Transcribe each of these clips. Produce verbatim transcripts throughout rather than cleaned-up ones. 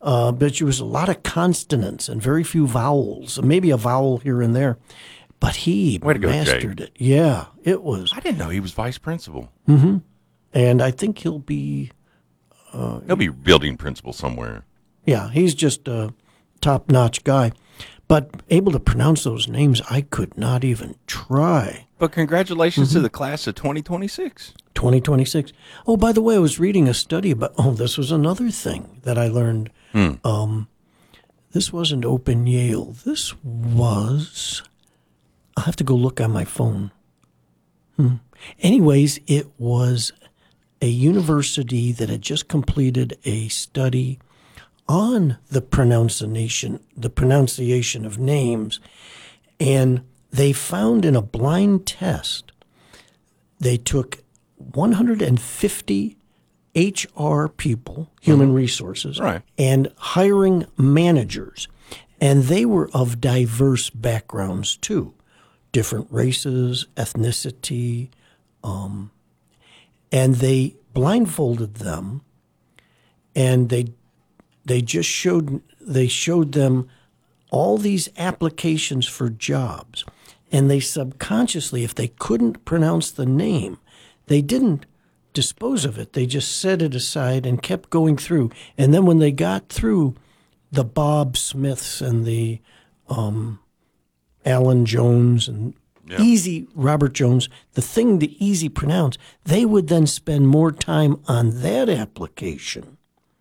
uh, but there was a lot of consonants and very few vowels, maybe a vowel here and there. But he Way to go, mastered Jay. it. Yeah, it was. I didn't know he was vice principal. Mm-hmm. And I think he'll be... Uh, he'll be building principal somewhere. Yeah, he's just a top-notch guy. But able to pronounce those names, I could not even try. But congratulations mm-hmm. to the class of twenty twenty-six. twenty twenty-six. Oh, by the way, I was reading a study about, oh, this was another thing that I learned. Hmm. Um, this wasn't Open Yale. This was, I'll have to go look on my phone. Hmm. Anyways, it was a university that had just completed a study on the pronunciation, the pronunciation of names, and they found in a blind test, they took one hundred fifty H R people, human mm-hmm. resources, right. and hiring managers, and they were of diverse backgrounds too, different races, ethnicity, um, and they blindfolded them, and they they just showed they showed them all these applications for jobs, and they subconsciously, if they couldn't pronounce the name, they didn't dispose of it. They just set it aside and kept going through. And then when they got through the Bob Smiths and the um, Alan Jones and yeah. easy Robert Jones, the thing to easy pronounce, they would then spend more time on that application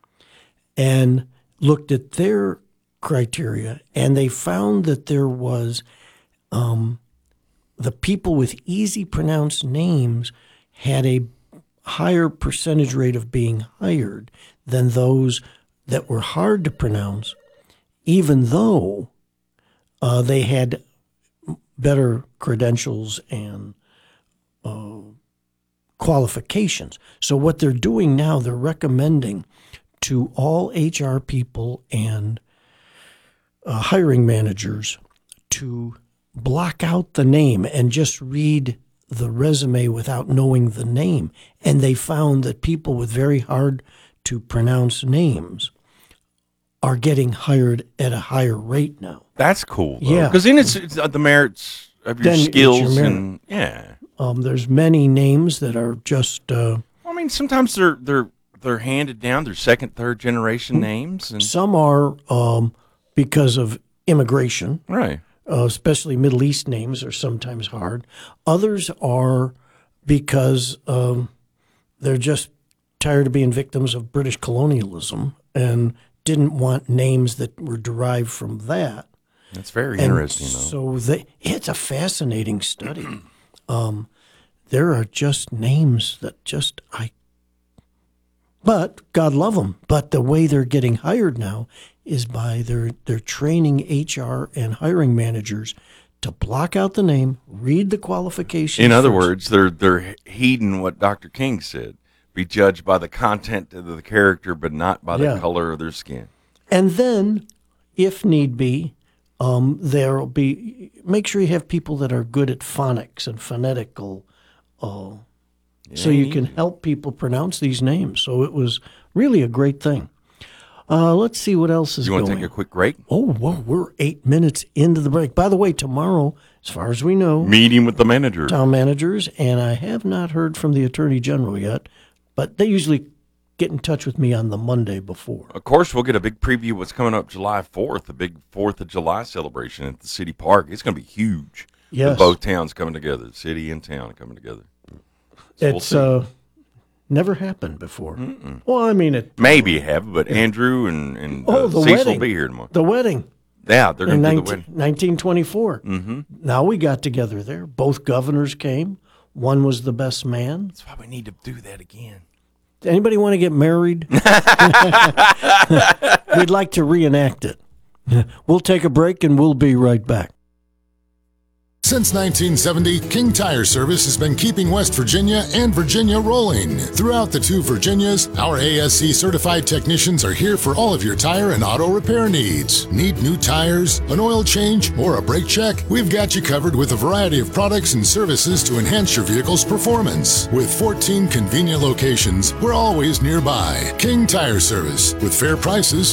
and looked at their criteria, and they found that there was um, the people with easy pronounced names had a higher percentage rate of being hired than those that were hard to pronounce, even though uh, they had better credentials and uh, qualifications. So what they're doing now, they're recommending to all H R people and uh, hiring managers to block out the name and just read the resume without knowing the name. And they found that people with very hard to pronounce names are getting hired at a higher rate now. That's cool, though. Yeah. Because then it's, it's uh, the merits of your Then skills. it's your merit. And yeah. Um, there's many names that are just... Uh, I mean, sometimes they're they're they're handed down. They're second, third generation names. And some are um, because of immigration. Right. Uh, especially Middle East names are sometimes hard. Others are because um, they're just tired of being victims of British colonialism and didn't want names that were derived from that. That's very and interesting, though. So they, it's a fascinating study. um, there are just names that just I. But God love them. But the way they're getting hired now is by their they're training H R and hiring managers to block out the name, read the qualifications. In other first. words, they're they're heeding what Doctor King said: be judged by the content of the character, but not by the Yeah. color of their skin. And then, if need be, um, there'll be make sure you have people that are good at phonics and phonetical, uh, yeah, so you can help people pronounce these names. So it was really a great thing. Uh, let's see what else is you going. You want to take a quick break? Oh, whoa, we're eight minutes into the break. By the way, tomorrow, as far as we know, meeting with the manager, town managers, and I have not heard from the Attorney General yet, but they usually get in touch with me on the Monday before. Of course, we'll get a big preview of what's coming up July fourth, the big fourth of July celebration at the city park. It's going to be huge. Yes. With both towns coming together, the city and town coming together. So it's we'll uh, never happened before. Mm-mm. Well, I mean, it maybe have, but yeah. Andrew and, and oh, uh, the Cecil wedding. will be here tomorrow. The wedding. Yeah, they're going to do the nineteen, wedding. nineteen twenty-four. Mm-hmm. Now we got together there. Both governors came. One was the best man. That's why we need to do that again. Anybody want to get married? We'd like to reenact it. We'll take a break and we'll be right back. Since nineteen seventy, King Tire Service has been keeping West Virginia and Virginia rolling. Throughout the two Virginias, our A S C-certified technicians are here for all of your tire and auto repair needs. Need new tires, an oil change, or a brake check? We've got you covered with a variety of products and services to enhance your vehicle's performance. With fourteen convenient locations, we're always nearby. King Tire Service, with fair prices